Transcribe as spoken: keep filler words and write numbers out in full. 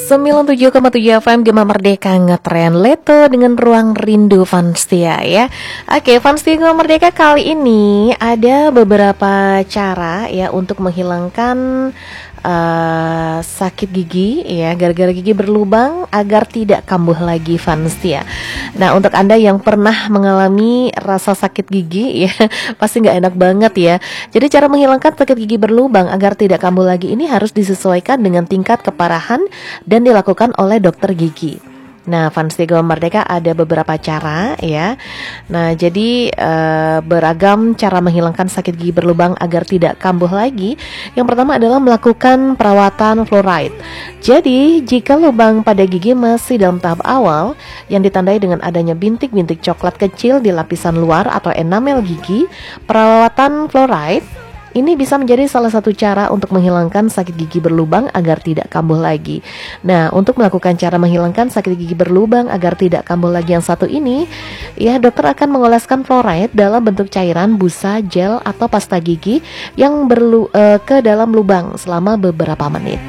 sembilan puluh tujuh koma tujuh F M Gema Merdeka ngetren Leto dengan Ruang Rindu Vanstia ya. Oke, Vanstia Gema Merdeka kali ini ada beberapa cara ya untuk menghilangkan uh, sakit gigi ya, gara-gara gigi berlubang agar tidak kambuh lagi, Vanstia. Nah, untuk Anda yang pernah mengalami rasa sakit gigi ya, pasti nggak enak banget ya. Jadi cara menghilangkan sakit gigi berlubang agar tidak kambuh lagi ini harus disesuaikan dengan tingkat keparahan dan dilakukan oleh dokter gigi. Nah, Vanstia Gema Merdeka ada beberapa cara ya. Nah, jadi e, beragam cara menghilangkan sakit gigi berlubang agar tidak kambuh lagi. Yang pertama adalah melakukan perawatan fluoride. Jadi, jika lubang pada gigi masih dalam tahap awal yang ditandai dengan adanya bintik-bintik coklat kecil di lapisan luar atau enamel gigi, perawatan fluoride ini bisa menjadi salah satu cara untuk menghilangkan sakit gigi berlubang agar tidak kambuh lagi. Nah, untuk melakukan cara menghilangkan sakit gigi berlubang agar tidak kambuh lagi yang satu ini, ya dokter akan mengoleskan fluoride dalam bentuk cairan, busa, gel, atau pasta gigi yang berlu uh, ke dalam lubang selama beberapa menit.